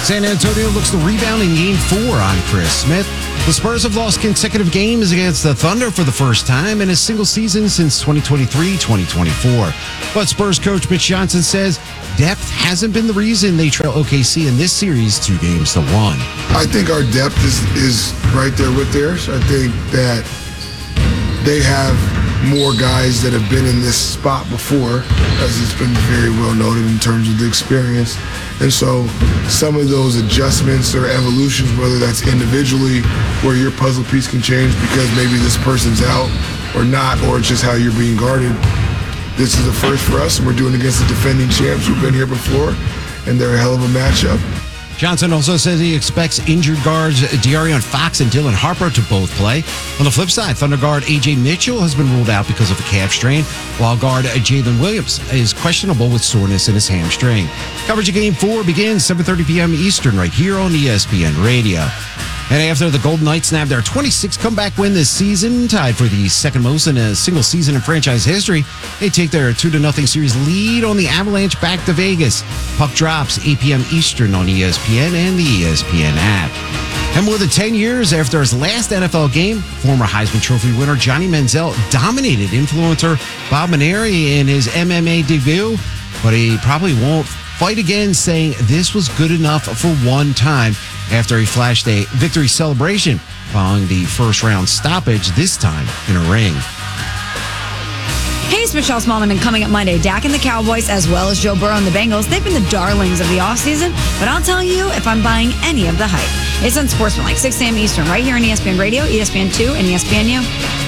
San Antonio looks to rebound in Game 4 on Chris Smith. The Spurs have lost consecutive games against the Thunder for the first time in a single season since 2023-2024. But Spurs coach Mitch Johnson says depth hasn't been the reason they trail OKC in this series 2-1. I think our depth is right there with theirs. I think that they have more guys that have been in this spot before, as it's been very well noted in terms of the experience. And so some of those adjustments or evolutions, whether that's individually where your puzzle piece can change because maybe this person's out or not, or it's just how you're being guarded. This is a first for us, and we're doing it against the defending champs who've been here before, and they're a hell of a matchup. Johnson also says he expects injured guards De'Aaron Fox and Dylan Harper to both play. On the flip side, Thunder guard A.J. Mitchell has been ruled out because of a calf strain, while guard Jalen Williams is questionable with soreness in his hamstring. Coverage of Game 4 begins 7:30 p.m. Eastern right here on ESPN Radio. And after the Golden Knights nabbed their 26th comeback win this season, tied for the second most in a single season in franchise history, they take their 2-0 series lead on the Avalanche back to Vegas. Puck drops 8 p.m. Eastern on ESPN and the ESPN app. And more than 10 years after his last NFL game, former Heisman Trophy winner Johnny Manziel dominated influencer Bob Maneri in his MMA debut, but he probably won't fight again, saying this was good enough for one time after he flashed a victory celebration following the first round stoppage, this time in a ring. Hey, it's Michelle Smallman, and coming up Monday, Dak and the Cowboys, as well as Joe Burrow and the Bengals, they've been the darlings of the offseason, but I'll tell you if I'm buying any of the hype. It's Unsportsmanlike, 6 a.m. Eastern, right here on ESPN Radio, ESPN2, and ESPNU.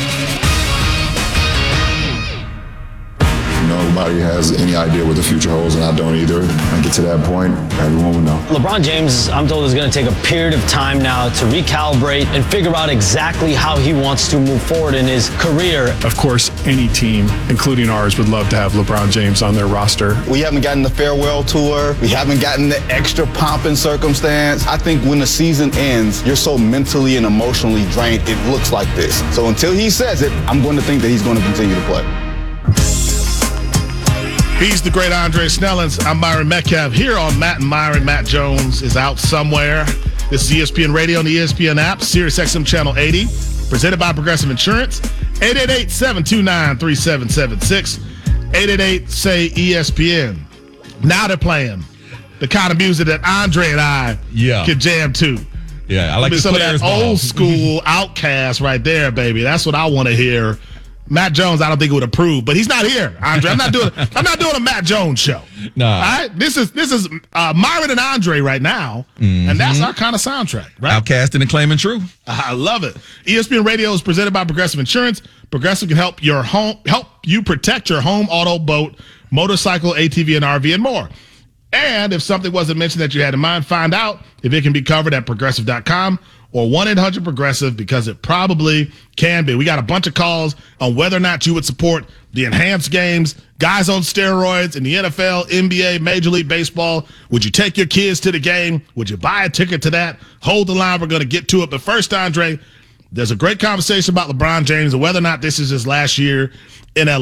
Nobody has any idea what the future holds, and I don't either. When I get to that point, everyone will know. LeBron James, I'm told, is going to take a period of time now to recalibrate and figure out exactly how he wants to move forward in his career. Of course, any team, including ours, would love to have LeBron James on their roster. We haven't gotten the farewell tour. We haven't gotten the extra pomp and circumstance. I think when the season ends, you're so mentally and emotionally drained, it looks like this. So until he says it, I'm going to think that he's going to continue to play. He's the great Andre Snellens. I'm Myron Metcalf here on Matt and Myron. Matt Jones is out somewhere. This is ESPN Radio and the ESPN app, Sirius XM Channel 80, presented by Progressive Insurance. 888-729-3776. 888-SAY-ESPN. Now they're playing the kind of music that Andre and I can jam to. Yeah, I like some of that old school Outkast right there, baby. That's what I want to hear. Matt Jones, I don't think would approve, but he's not here, Andre. I'm not doing a Matt Jones show. No. All right? This is Myron and Andre right now, and that's our kind of soundtrack, right? Outcasting and claiming true. I love it. ESPN Radio is presented by Progressive Insurance. Progressive can help you protect your home, auto, boat, motorcycle, ATV, and RV, and more. And if something wasn't mentioned that you had in mind, find out if it can be covered at Progressive.com or 1-800-PROGRESSIVE, because it probably can be. We got a bunch of calls on whether or not you would support the enhanced games, guys on steroids in the NFL, NBA, Major League Baseball. Would you take your kids to the game? Would you buy a ticket to that? Hold the line. We're going to get to it. But first, Andre, there's a great conversation about LeBron James and whether or not this is his last year in LA.